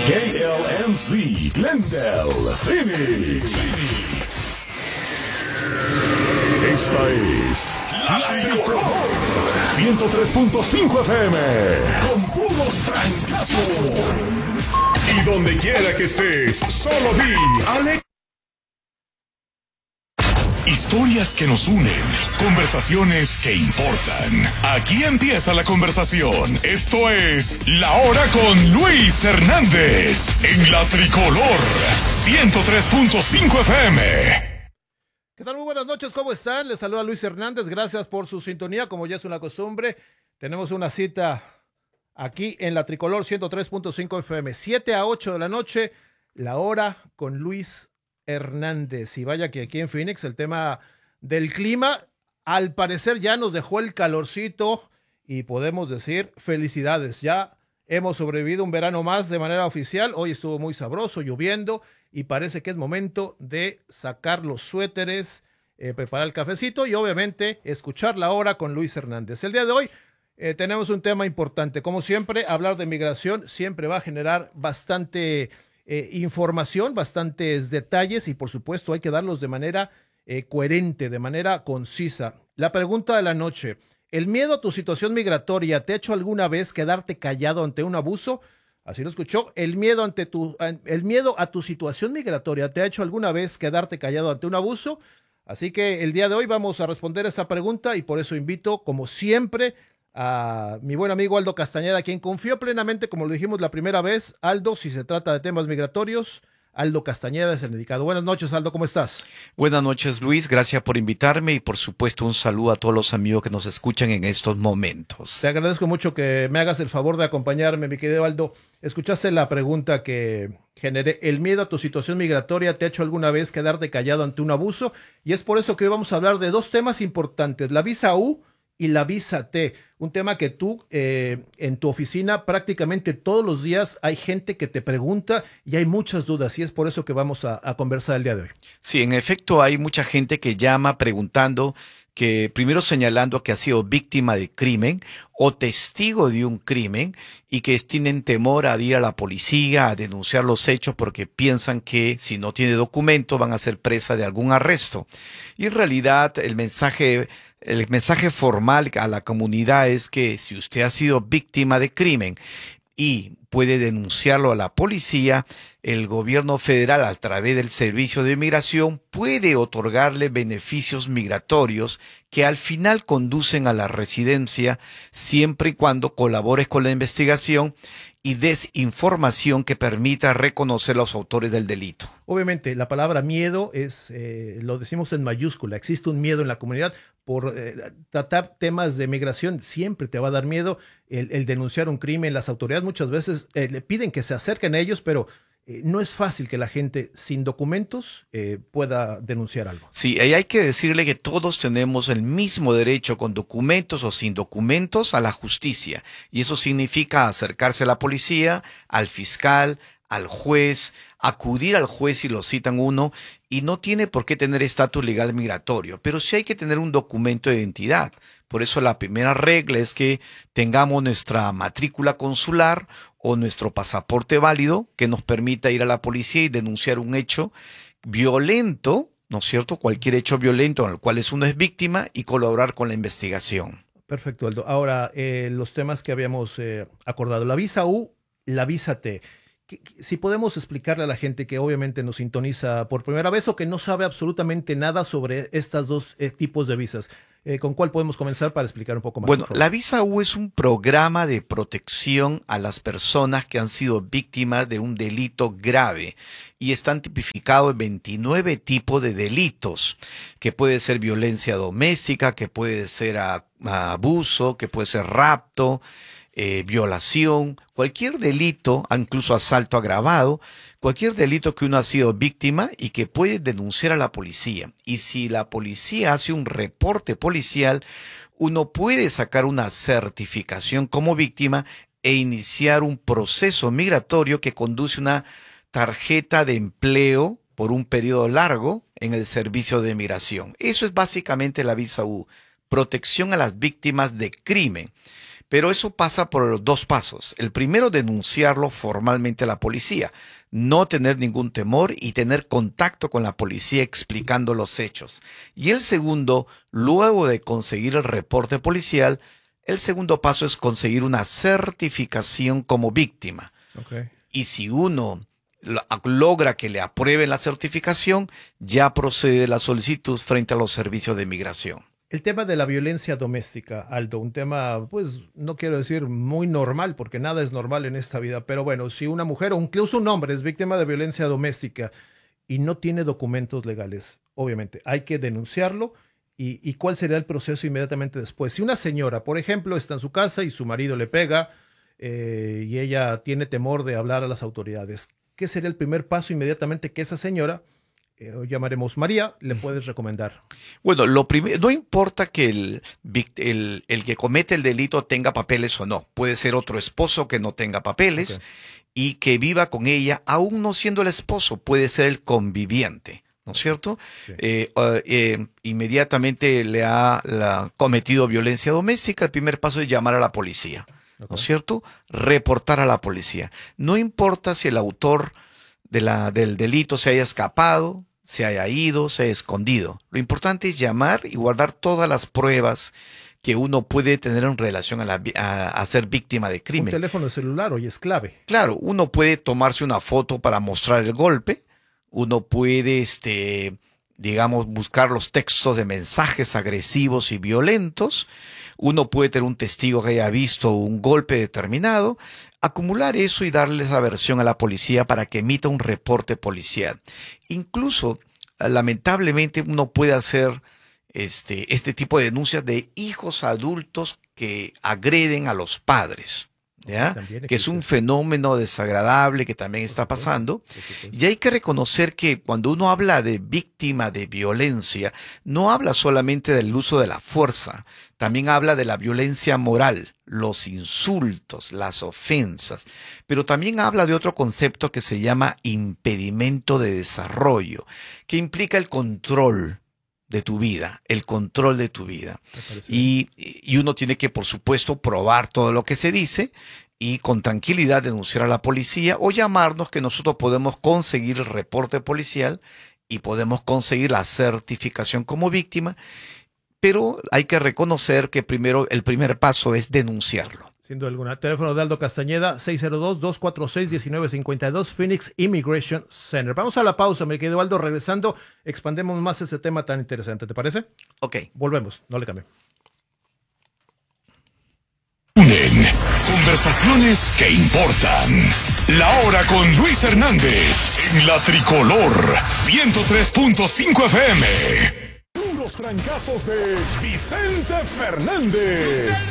KLMZ, Glendale, Phoenix. Esta es La Tricolor 103.5 FM con puros trancazos. Y donde quiera que estés, solo di Alex. Historias que nos unen, conversaciones que importan. Aquí empieza la conversación. Esto es La Hora con Luis Hernández en La Tricolor 103.5 FM. ¿Qué tal? Muy buenas noches, ¿cómo están? Les saluda Luis Hernández, gracias por su sintonía, como ya es una costumbre. Tenemos una cita aquí en La Tricolor 103.5 FM, 7 a 8 de la noche, La Hora con Luis Hernández. Y vaya que aquí en Phoenix el tema del clima, al parecer ya nos dejó el calorcito y podemos decir felicidades, ya hemos sobrevivido un verano más de manera oficial. Hoy estuvo muy sabroso, lloviendo, y parece que es momento de sacar los suéteres, preparar el cafecito y obviamente escuchar La Hora con Luis Hernández. El día de hoy tenemos un tema importante. Como siempre, hablar de migración siempre va a generar bastante información, bastantes detalles y por supuesto hay que darlos de manera coherente, de manera concisa. La pregunta de la noche: ¿el miedo a tu situación migratoria te ha hecho alguna vez quedarte callado ante un abuso? Así lo escuchó. ¿El miedo a tu situación migratoria te ha hecho alguna vez quedarte callado ante un abuso? Así que el día de hoy vamos a responder esa pregunta y por eso invito, como siempre, a mi buen amigo Aldo Castañeda, quien confío plenamente, como lo dijimos la primera vez. Aldo, si se trata de temas migratorios, Aldo Castañeda es el indicado. Buenas noches, Aldo, ¿cómo estás? Buenas noches, Luis. Gracias por invitarme y, por supuesto, un saludo a todos los amigos que nos escuchan en estos momentos. Te agradezco mucho que me hagas el favor de acompañarme, mi querido Aldo. Escuchaste la pregunta que generé. ¿El miedo a tu situación migratoria te ha hecho alguna vez quedarte callado ante un abuso? Y es por eso que hoy vamos a hablar de dos temas importantes: la visa U y la visa T, un tema que tú en tu oficina prácticamente todos los días hay gente que te pregunta y hay muchas dudas, y es por eso que vamos a conversar el día de hoy. Sí, en efecto hay mucha gente que llama preguntando, que primero señalando que ha sido víctima de crimen o testigo de un crimen y que tienen temor a ir a la policía a denunciar los hechos porque piensan que si no tiene documento van a ser presa de algún arresto. Y en realidad el mensaje formal a la comunidad es que si usted ha sido víctima de crimen y puede denunciarlo a la policía, el gobierno federal, a través del Servicio de Migración, puede otorgarle beneficios migratorios que al final conducen a la residencia, siempre y cuando colabores con la investigación y des información que permita reconocer a los autores del delito. Obviamente, la palabra miedo lo decimos en mayúscula. Existe un miedo en la comunidad por tratar temas de migración. Siempre te va a dar miedo el denunciar un crimen. Las autoridades muchas veces le piden que se acerquen a ellos, pero no es fácil que la gente sin documentos pueda denunciar algo. Sí, y hay que decirle que todos tenemos el mismo derecho, con documentos o sin documentos, a la justicia. Y eso significa acercarse a la policía, al fiscal, al juez, acudir al juez si lo citan uno, y no tiene por qué tener estatus legal migratorio, pero sí hay que tener un documento de identidad. Por eso la primera regla es que tengamos nuestra matrícula consular o nuestro pasaporte válido que nos permita ir a la policía y denunciar un hecho violento, ¿no es cierto? Cualquier hecho violento en el cual uno es víctima, y colaborar con la investigación. Perfecto, Aldo. Ahora, los temas que habíamos acordado: la visa U, la visa T. Si podemos explicarle a la gente que obviamente nos sintoniza por primera vez o que no sabe absolutamente nada sobre estas dos tipos de visas, ¿con cuál podemos comenzar para explicar un poco más? Bueno, la visa U es un programa de protección a las personas que han sido víctimas de un delito grave y están tipificados en 29 tipos de delitos, que puede ser violencia doméstica, que puede ser abuso, que puede ser rapto, violación, cualquier delito, incluso asalto agravado, cualquier delito que uno ha sido víctima y que puede denunciar a la policía. Y si la policía hace un reporte policial, uno puede sacar una certificación como víctima e iniciar un proceso migratorio que conduce a una tarjeta de empleo por un periodo largo en el servicio de migración. Eso es básicamente la visa U, protección a las víctimas de crimen. Pero eso pasa por 2 pasos. El primero, denunciarlo formalmente a la policía. No tener ningún temor y tener contacto con la policía explicando los hechos. Y el segundo, luego de conseguir el reporte policial, el segundo paso es conseguir una certificación como víctima. Okay. Y si uno logra que le aprueben la certificación, ya procede la solicitud frente a los servicios de migración. El tema de la violencia doméstica, Aldo, un tema, pues, no quiero decir muy normal, porque nada es normal en esta vida, pero bueno, si una mujer o incluso un hombre es víctima de violencia doméstica y no tiene documentos legales, obviamente hay que denunciarlo. ¿Y cuál sería el proceso inmediatamente después? Si una señora, por ejemplo, está en su casa y su marido le pega y ella tiene temor de hablar a las autoridades, ¿qué sería el primer paso inmediatamente que esa señora, llamaremos María, le puedes recomendar? Bueno, lo primero, no importa que el que comete el delito tenga papeles o no. Puede ser otro esposo que no tenga papeles, okay, y que viva con ella, aún no siendo el esposo, puede ser el conviviente, ¿no es cierto? Sí. Inmediatamente le ha cometido violencia doméstica, el primer paso es llamar a la policía, okay, ¿no es cierto? Reportar a la policía. No importa si el autor del delito se haya escapado, se haya ido, se haya escondido. Lo importante es llamar y guardar todas las pruebas que uno puede tener en relación a ser víctima de crimen. Un teléfono celular hoy es clave. Claro, uno puede tomarse una foto para mostrar el golpe, uno puede, digamos, buscar los textos de mensajes agresivos y violentos, uno puede tener un testigo que haya visto un golpe determinado, acumular eso y darle esa versión a la policía para que emita un reporte policial. Incluso, lamentablemente, uno puede hacer este tipo de denuncias de hijos adultos que agreden a los padres, ¿ya? Que es un fenómeno desagradable que también está pasando. Y hay que reconocer que cuando uno habla de víctima de violencia, no habla solamente del uso de la fuerza, también habla de la violencia moral, los insultos, las ofensas, pero también habla de otro concepto que se llama impedimento de desarrollo, que implica el control de tu vida, el control de tu vida. Y uno tiene que, por supuesto, probar todo lo que se dice y con tranquilidad denunciar a la policía o llamarnos, que nosotros podemos conseguir el reporte policial y podemos conseguir la certificación como víctima, pero hay que reconocer que primero el primer paso es denunciarlo. Sin duda alguna. Teléfono de Aldo Castañeda, 602-246-1952, Phoenix Immigration Center. Vamos a la pausa, mi querido Aldo. Regresando, expandemos más ese tema tan interesante. ¿Te parece? Ok. Volvemos, no le cambie. Conversaciones que importan. La hora con Luis Hernández en la Tricolor 103.5 FM. Los trancazos de Vicente Fernández.